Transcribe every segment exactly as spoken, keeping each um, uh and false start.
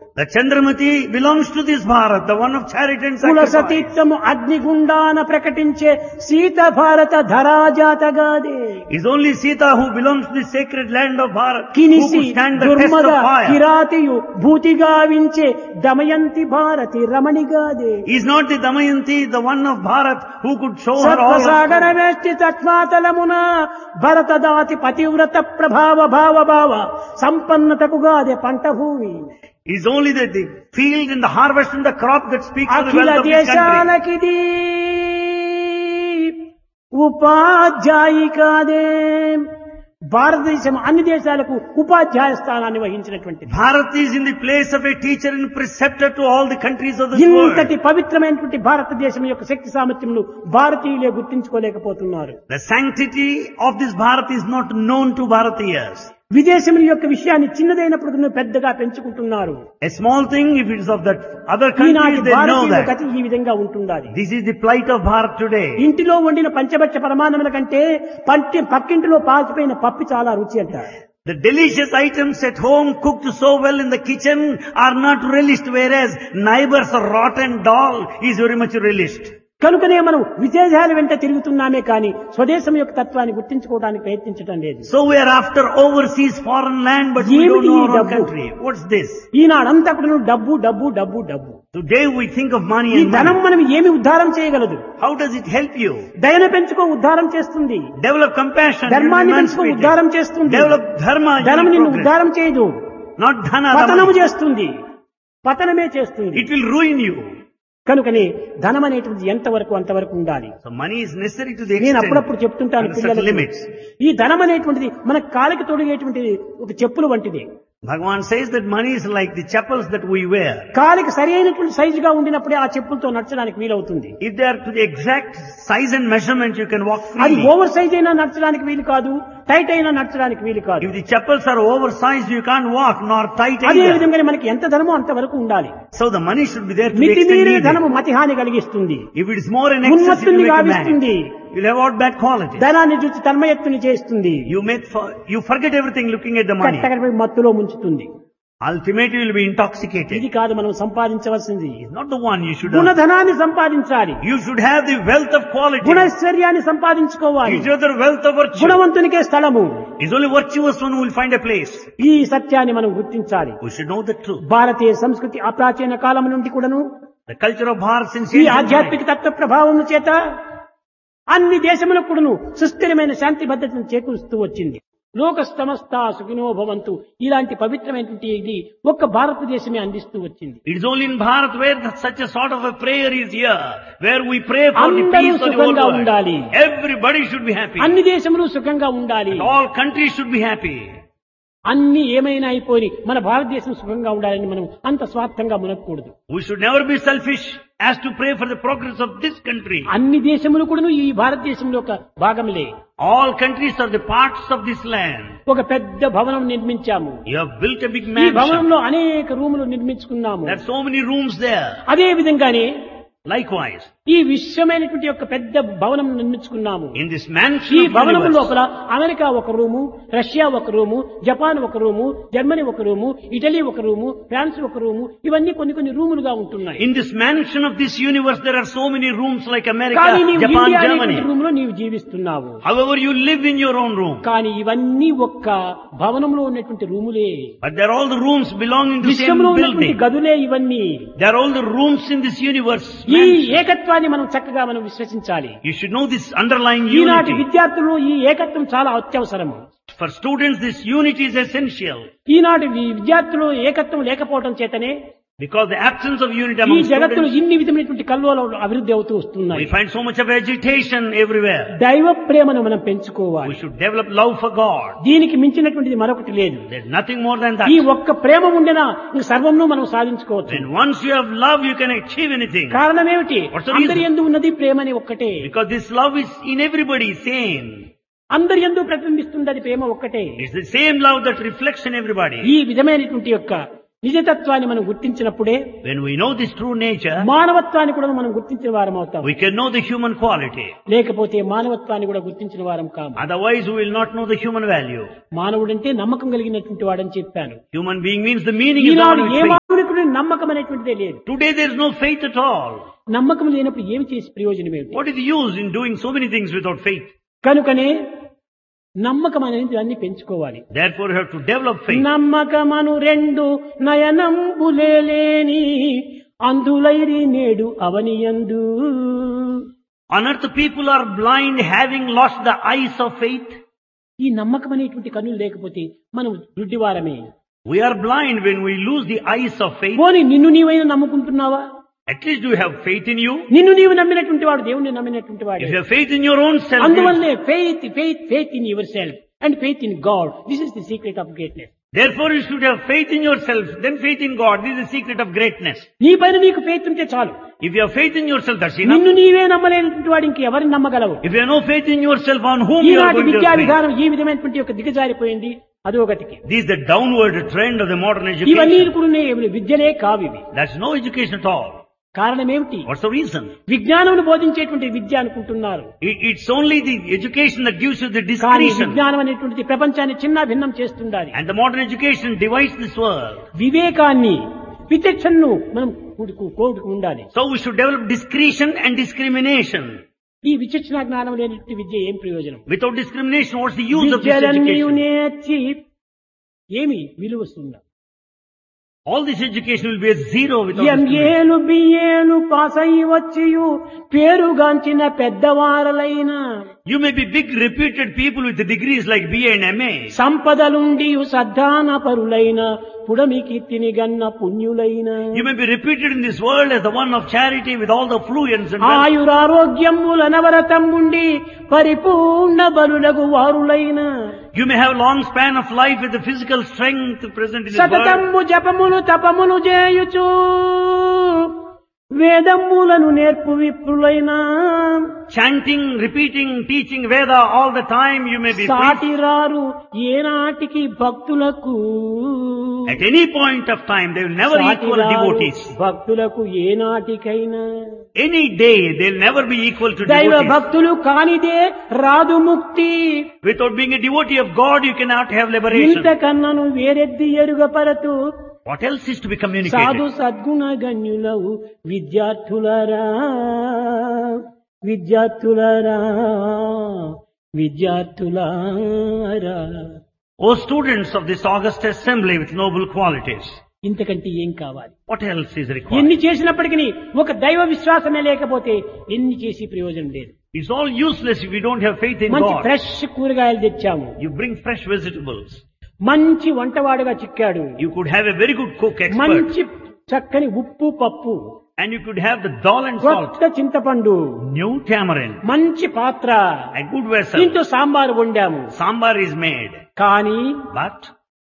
The Chandramati belongs to this Bharat, the one of charity and కుల sacrifice. సతీత్వము అగ్నిగుండాన ప్రకటించే సీత భారత ధరాజాతగాదే. It's only Sita who belongs to the sacred land of Bharat, who కినిసి could stand the test దుర్మద of fire. కిరాతియు భూతిగావించే Damayanti Bharati రమణిగాదే. Is not the Damayanti, the one of Bharat, who could show her all her సత్వసాగర వేష్టి తత్మాతలమున భరతదాతి పతివ్రత ప్రభావ భావ భావ సంపన్నతకుగాదే పంట భూమి. Is only the, the field and the harvest and the crop that speaks of the Akhila wealth of this country. దేశాలకిది ఉపాధ్యాయి కాదే. భారతదేశం అన్ని దేశాలకు ఉపాధ్యాయ స్థానాన్ని వహించినటువంటి Bharat is in the place of a teacher and preceptor to all the countries of this world. ఇంతటి పవిత్రమైనటువంటి భారతదేశం యొక్క శక్తి సామర్థ్యములు భారతీయులే గుర్తించుకోలేకపోతున్నారు. The sanctity of this Bharat is not known to Bharatiyas. విదేశముల యొక్క విషయాన్ని చిన్నదైనప్పుడు పెద్దగా పెంచుకుంటున్నారు. A small thing, if it is of that other ఈనాటి countries, they know భారతీయుల that. గతి ఈ విధంగా ఉంటుండాలి. This is the plight of Bharat today. ఇంటిలో వండిన పంచభక్ష ప్రమాణముల కంటే పంటి పక్కింటిలో పాచిపోయిన పప్పు చాలా రుచి అంటారు. The delicious items at home cooked so well in the kitchen are not relished, whereas neighbor's rotten dal is very much relished. కనుకనే మనం విదేశాల వెంట తిరుగుతున్నామే కానీ స్వదేశం యొక్క తత్వాన్ని గుర్తించుకోవడానికి ప్రయత్నించడం లేదు. So we are after overseas foreign land, but we don't know our own country. What's this? ఈనాడంతా కూడా డబ్బు డబ్బు డబ్బు డబ్బు. Today we think of money ఈ and ధనం money. మనం ఏమి ఉద్ధారం చేయగలదు? How does it help you? దయను పెంచుకో ఉద్ధారం చేస్తుంది. Develop compassion. ధర్మాన్ని you పెంచుకో emancipate. ఉద్ధారం చేస్తుంది. Develop dharma. you ధనం నిన్ను progress. ఉద్ధారం చేయదు, Not dhana. పతనము Dhamma. చేస్తుంది, పతనమే చేస్తుంది. It will ruin you. కనుకనే ధనం అనేటువంటిది ఎంతవరకు అంతవరకు ఉండాలి. So money is necessary to the నేను extent. అప్పుడప్పుడు చెప్తుంటాను under certain పిల్లలకు, limits. ఈ ధనం అనేటువంటిది మన కాలికి తొడిగేటువంటి ఒక చెప్పులు వంటిది. Bhagavan says that money is like the chappals that we wear. కాలికి సరి అయినటువంటి సైజుగా ఉండినప్పుడే ఆ చెప్పులతో నడచడానికి వీలవుతుంది. If they are to the exact size and measurement, you can walk అది freely. ఓవర్ సైజ్ అయినా నడచడానికి వీలు కాదు, టైట్ అయినా నడచడానికి వీలు కాదు. If the chappals are oversized, you can't walk, nor tight అదే either. విధంగా మనకి ఎంత ధనమో అంతవరకు ఉండాలి. So the money should be there to the మితి extent మీరిన needed. ధనము మతిహాని కలిగిస్తుంది, If it is more in excess, it will ఉన్మత్తుని make a గావిస్తుంది, man. You'll have all bad qualities. ధనాన్ని చూసి తన్మయత్తుని చేస్తుంది, You make for, you forget everything looking at the money. కట్టకడపై మత్తులో ముంచుతుంది. Ultimately, you will be intoxicated. ఇది కాదు మనం సంపాదించవలసింది. It's not the one you should have. గుణధనాన్ని సంపాదించాలి, You should have the wealth of quality. గుణైశ్వర్యాన్ని సంపాదించుకోవాలి. Each other wealth of virtue. గుణవంతునికే స్థలము. It's only virtuous one who will find a place. ఈ సత్యాన్ని మనం గుర్తించాలి. We should know the truth. భారతీయ సంస్కృతి అప్రాచీన కాలం నుండి కూడాను The culture of Bharat since ఈ ancient ఆధ్యాత్మిక time. తత్వ ప్రభావం చేత అన్ని దేశములకు కూడాను సుస్థిరమైన శాంతి భద్రతను చేకూరుస్తూ వచ్చింది. లోక సమస్త సుఖినో భవంతు ఇలాంటి పవిత్రమైనటువంటి ఇది ఒక్క భారతదేశమే అందిస్తూ వచ్చింది. It is only in Bharat where the, such a sort of a prayer is here, where we pray for the అందరూ peace of the whole సుఖంగా world. ఉండాలి. Everybody should be happy. అన్ని దేశములు సుఖంగా ఉండాలి. And all countries should be happy. అన్ని ఏమైనా అయిపోయి మన భారతదేశం సుఖంగా ఉండాలని మనం అంత స్వార్థంగా మునక్కూడదు. We should never be selfish as to pray for the progress of this country. అన్ని దేశములు కూడా ఈ భారతదేశంలో ఒక భాగములే. All countries are the parts of this land. ఒక పెద్ద భవనం నిర్మించాము. You have built a big ఈ mansion. భవనంలో అనేక రూములు నిర్మించుకున్నాము. There are so many rooms there. అదే విధంగానే Likewise, ఈ విశ్వమైనటువంటి యొక్క పెద్ద భవనం నిర్మించుకున్నాము. in this mansion ఈ of భవనం universe, లోపల అమెరికా ఒక రూము, రష్యా ఒక రూము, జపాన్ ఒక రూము, జర్మనీ ఒక రూము, ఇటలీ ఒక రూము, ఫ్రాన్స్ ఒక రూము, ఇవన్నీ కొన్ని కొన్ని రూములుగా ఉంటున్నాయి. in this mansion of this universe, there are so many rooms like America, కానీ నీవు Japan, ఇండియా Germany. అనేటువంటి రూమ్ లో నీవు జీవిస్తున్నావు. However, you live in your own room. కానీ ఇవన్నీ ఒక్క భవనంలో ఉన్నటువంటి రూములే. But they're all the rooms belonging to the same విశ్వంలో ఉన్నటువంటి building. గదులే ఇవన్నీ. They're all the rooms in this universe. ఈ mansion. ఏకత్వాన్ని మనం చక్కగా మనం విశ్వసించాలి. You should know this underlying ఈనాటి unity. విద్యార్థులు ఈ ఏకత్వం చాలా అత్యవసరము. For students, this unity is essential. ఈనాటి వి- విద్యార్థులు ఏకత్వం లేకపోవడం చేతనే Because the absence of unity ఈ among జగత్తులో students, ఇన్ని విధమైనటువంటి కల్లోలాలు అభివృద్ధి అవుతూ వస్తున్నాయి. we find so much of agitation everywhere. దైవ ప్రేమను మనం We పెంచుకోవాలి. should develop love for God. దీనికి మించినటువంటిది మరొకటి లేదు. There's nothing more than that. ఈ ఒక్క ప్రేమ ఉండినా ఇంక సర్వమును మనం సాధించుకోవచ్చు. When once you have love, you can achieve anything. కారణం ఏమిటి? What's the reason? అందరి యందు ఉన్నది ప్రేమ అని ఒక్కటే. Because this love is in everybody, same. అందరి యందు ప్రతిబింబిస్తుంది ప్రేమ ఒక్కటే. It's the same love that reflects in everybody. ఈ విధమైనటువంటి యొక్క నిజతత్వాన్ని మనం గుర్తించినప్పుడే When we know this true nature, మానవత్వాన్ని కూడా మనం గుర్తించిన వారం అవుతాం. we can know the human quality. లేకపోతే మానవత్వాన్ని కూడా గుర్తించిన వారం కాము. Otherwise, we will not know the human value. మానవుడంటే నమ్మకం కలిగినటువంటి వాడని చెప్పాను. Human being means the meaning is the Eenadu one A which we- మానవునికి ఈనాడు నమ్మకం అనేటువంటిదే లేదు. Today there is no faith at all. నమ్మకం లేనప్పుడు ఏమి చేసి ప్రయోజనం ఏమిటి? What is the use in doing so many things without faith? కనుకనే నమ్మకం అనేది అన్ని పెంచుకోవాలి. Therefore you have to develop faith. నమ్మకమను రెండు నయనంబులేని అందులైరి నేడు అవనియందు. On earth people are blind, having lost the eyes of faith. ఈ నమ్మకం అనేటువంటి కన్నులు లేకపోతే మనం గుడ్డివారమే. We are blind when we lose the eyes of faith. పోనీ నిన్ను నీవైనా నమ్ముకుంటున్నావా? At least do you have faith in you? నిన్ను నీవు నమ్మినటువంటి వాడు దేవుణ్ణి నమ్మినటువంటి వాడు. If you have faith in your own self. అందువల్లే faith faith faith in your self and faith in God. This is the secret of greatness. Therefore you should have faith in yourself, then faith in God. This is the secret of greatness. నీ పైన నీకు faith ఉంటే చాలు. If you have faith in yourself, that's enough. నిన్ను నీవే నమ్మలేనటువంటి వాడు ఇంక ఎవరిని నమ్మగలవు? If you have no faith in yourself, on whom you are ఈనాటి going to విద్యా have faith? విధానం ఈ విధమైనటువంటి ఒక దిగజారిపోయింది. అది ఒకటికి. This is the downward trend of the modern ఇవన్నీ education. కూడా విద్యలే కావివి. That's no education at all. కారణం ఏమిటి? What's the reason? విజ్ఞానమును బోధించేటువంటి విద్య అనుకుంటున్నారు. It- It's only the education that gives you the కానీ discretion. విజ్ఞానం అనేటువంటిది ప్రపంచాన్ని చిన్న భిన్నం చేస్తుండాలి. And the modern education divides this world. వివేకాన్ని విచక్షణను మనం కూడుకు- కోడుకు ఉండాలి. So we should develop discretion and discrimination. ఈ విచక్షణ జ్ఞానం లేనటువంటి విద్య ఏం ప్రయోజనం? Without discrimination, what's the use of this విద్యలన్నీ education? నేర్చి ఏమి విలువ వస్తుందా? All this education will be a zero without discrimination. ఎంఏలు బిఏలు pass అయి వచ్చియు పేరుగాంచిన పెద్దవారలైన You may be big reputed people with degrees like B A and M A. సంపదలుండి సద్దాన పరులైన పుడమి కీర్తిని గన్న పుణ్యులైన You may be reputed in this world as the one of charity with all the affluence and wealth. ఆయురారోగ్యముల నవరతంబుండి పరిపూర్ణ బలులగు వారులైన You may have long span of life with the physical strength present in this world. సతతమ్ము జపములు తపములు చేయుచు వేదములను నేర్పు విప్రులైన Chanting, repeating, teaching Veda all the time, you may be free. సాటిరారు ఏనాటికి భక్తులకు At any point of time, they will never equal సాటిరారు devotees. భక్తులకు ఏనాటికైనా Any day, they will never be equal to దైవ devotees. భక్తులు కానిదే రాదు ముక్తి. Without being a devotee of God, you cannot have liberation. ఇంతకన్నను వేరెద్ది ఎరుగపరతు What else is to be సాధు communicated? సద్గుణ గణ్యులవు విద్యార్థులరా విద్యార్థులరా విద్యార్థులారా. O students of this august assembly with noble qualities, ఇంతకంటే ఏం కావాలి? what else is required? ఎన్ని చేసినప్పటికీ ఒక దైవ విశ్వాసమే లేకపోతే ఎన్ని చేసి ప్రయోజనం లేదు. It's all useless if you don't have faith in మంచి God. ఫ్రెష్ కూరగాయలు తెచ్చాము, You bring fresh vegetables. మంచి వంటవాడుగా చిక్కాడు, You could have a very good cook expert. మంచి చక్కని ఉప్పు పప్పు, And you could have the dal and salt. కొత్త చింతపండు, New tamarind. మంచి పాత్ర, A good vessel. దీంతో సాంబారు వండాము. Sambar is made. కానీ But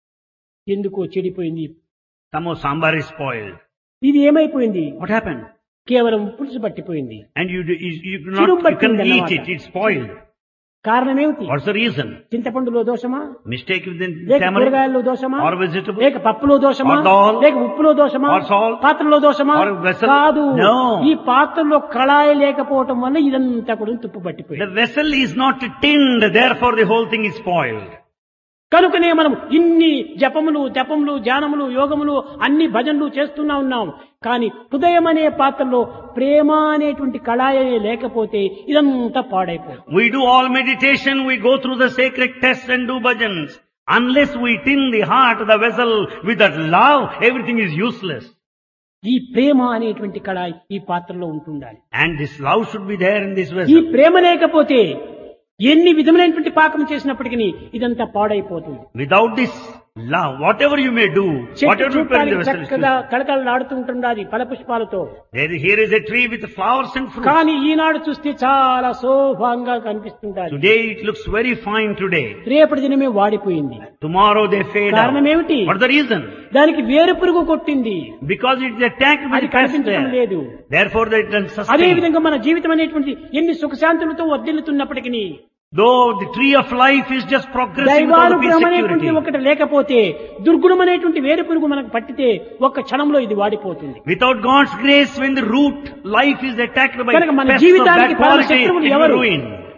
ఎందుకో చెడిపోయింది. somehow sambar is spoiled. ఇది ఏమైపోయింది? What happened? కేవలం పులుసు పట్టిపోయింది. And you, you, you, చిరుం cannot, you can పట్టిందన్నమాట. eat it. It's spoiled. కారణం ఏమిటి? What's the reason? చింతపండులో దోషమా, Mistake within లేక tamarind? కూరగాయల్లో దోషమా, Or vegetable? లేక పప్పులో దోషమా, Or dal? లేక ఉప్పులో దోషమా, Or salt? పాత్రలో దోషమా? Or vessel? కాదు, No. ఈ పాత్రలో కళాయి లేకపోవటం వల్ల ఇదంతా కూడా తుప్పు పట్టిపోయింది. The vessel is not tinned, therefore the whole thing is spoiled. కనుకనే మనం ఇన్ని జపములు జపములు ధ్యానములు యోగములు అన్ని భజనలు చేస్తున్నా ఉన్నాం. కానీ హృదయం అనే పాత్రలో ప్రేమ అనేటువంటి కళాయి లేకపోతే ఇదంతా పాడైపోతుంది. We do all meditation, we go through the sacred tests and do bhajans. Unless we tin the heart, the vessel with that love, everything is useless. ఈ ప్రేమ అనేటువంటి కళాయి ఈ పాత్రలో ఉంటుండాలి. And this love should be there in this ఈ vessel. ప్రేమ లేకపోతే ఎన్ని విధములైనటువంటి పాకం చేసినప్పటికీ ఇదంతా పాడైపోతుంది. Without this love, whatever you may do, చెట్టు whatever you prepare in the చూడటానికి vessel is చక్కగా useless. కళకళలాడుతూ ఉంటుండాలి ఫల పుష్పాలతో. There, here is a tree with flowers and fruit. కానీ ఈనాడు చూస్తే చాలా శోభంగా కనిపిస్తుంటారు. Today it looks very fine today. రేపటి దినమే వాడిపోయింది. Tomorrow they fade కారణం out. ఏమిటి? What's the reason? దానికి వేరు పురుగు కొట్టింది, Because it is attacked by అది the pest కనిపించడం there. లేదు. Therefore they can అదే sustain. విధంగా మన జీవితం అనేటువంటి ఎన్ని సుఖశాంతులతో వర్ధిల్లుతున్నప్పటికీ Though the tree of life is just progressing without దైవానుగ్రహం అనేటువంటి security. ఒకటి లేకపోతే దుర్గుణం అనేటువంటి వేరు పురుగు మనకు పట్టితే ఒక్క క్షణంలో ఇది వాడిపోతుంది. Without God's grace, when the root life is attacked by కనుక మన pests of జీవితానికి bad పరమ quality, it శత్రువులు will ఎవరు? ruin.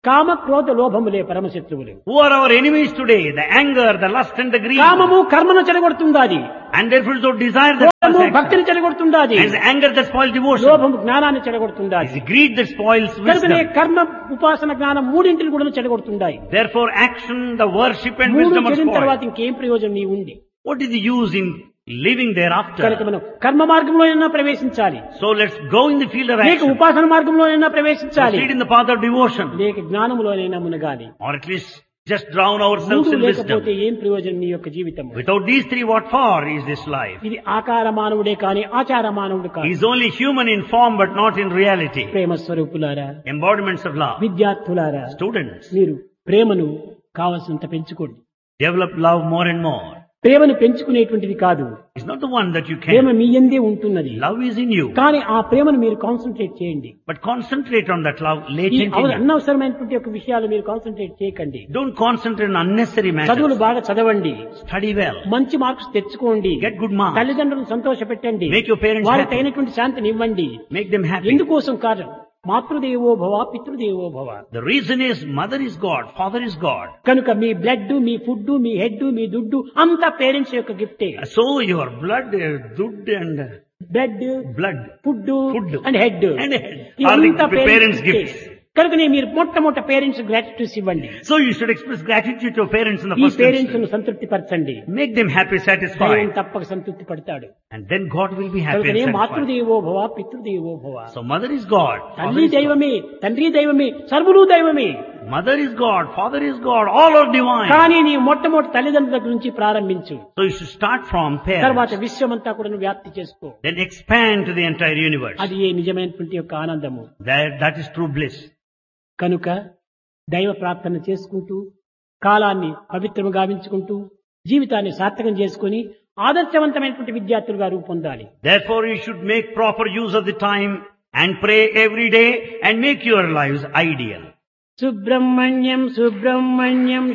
కామ క్రోధ లోభములే పరమశత్రువులు. Who are our enemies today? The anger, the lust and the greed. కామము కర్మను చెడగొడుతుండాది. And therefore so desire that క్రోధము spoils భక్తిని action. చెడగొడుతుండాది. And the anger that spoils devotion. లోభము జ్ఞానాన్ని చెడగొడుతుండాది. It's the greed that spoils కనుకనే wisdom. కర్మ ఉపాసన జ్ఞానం మూడింటిని కూడా చెడగొడుతుండాయి. Therefore action, the worship and మూడు wisdom are చెడిన తర్వాత spoiled. ఇంకేం ప్రయోజనం నీ ఉంది? What is the use in living కనుక thereafter? మనం కర్మ మార్గంలోనైనా ప్రవేశించాలి, So let's go in the field of లేక action. ఉపాసన మార్గంలోనైనా ప్రవేశించాలి, Proceed in the path of devotion. లేక జ్ఞానములోనైనా మునగాలి. Or at least just drown ourselves మూడు in లేకపోతే wisdom. ఏం ప్రయోజనం నీ యొక్క జీవితం? Without these three, what for is this life? ఇది ఆకార మానవుడే కాని ఆచార మానవుడు He కాదు. is only human in form but not in reality. ప్రేమ స్వరూపులారా, Embodiments of love. విద్యార్థులారా, Students, మీరు ప్రేమను కావలసినంత పెంచుకోండి. develop love more and more. ప్రేమను పెంచుకునేటువంటిది కాదు, It's not the one that you Prema can. మీ యందే ఉంటున్నది. Love is in you. కానీ ఆ ప్రేమను మీరు కాన్సన్ట్రేట్ చేయండి. But concentrate on that love ఈ latent in అవ- you. అనవసరమైనటువంటి ఒక విషయాలు మీరు కాన్సన్ట్రేట్ చేయకండి. Don't concentrate on unnecessary చదువులు matters. బాగా చదవండి, Study well. మంచి మార్క్స్ తెచ్చుకోండి, Get good marks. తల్లిదండ్రులను సంతోష పెట్టండి, Make your parents వారికి happy. తగినటువంటి శాంతిని ఇవ్వండి. Make them happy. ఎందుకోసం కారణం మాతృదేవో భవ పితృదేవో భవ. The reason is mother is God, father is God. కనుక మీ బ్లడ్, మీ ఫుడ్, మీ హెడ్, మీ దుడ్డు అంతా పేరెంట్స్ యొక్క గిఫ్టే. So your blood, uh, dud and blood, blood food Food. And head and head are ఇవంతా the parents' parents gifts. కనుకనే మీరు మొట్టమొదట parents gratitudes ఇవ్వండి. So you should express gratitude to your parents in the ఈ first parents instance. ను సంతృప్తి పరచండి. Make them happy, దైవం satisfied. తప్పక సంతృప్తి పడతాడు. And then God will be happy and కనుకనే satisfied. మాతృదేవో భవ పితృదేవో భవ. So mother is God, father తల్లి is God. దైవమే, తండ్రి దైవమే, సర్వులు దైవమే. Mother is God, father is God, all are divine. కానీ నీ మొట్టమొదటి తల్లిదండ్రుల దగ్గర నుంచి ప్రారంభించు. So you should start from తర్వాత parents. విశ్వమంతా కూడా నువ్వు వ్యాప్తి చేసుకో. Then expand to the entire universe. అది ఏ నిజమైనటువంటి యొక్క ఆనందము. That, that is true bliss. కనుక దైవ ప్రార్థన చేసుకుంటూ, కాలాన్ని పవిత్రము గావించుకుంటూ, జీవితాన్ని సార్థకం చేసుకుని ఆదర్శవంతమైనటువంటి విద్యార్థులుగా రూపొందాలి. Therefore you should make proper use of the time and pray every day and make your lives ideal. Subrahmanyam Subrahmanyam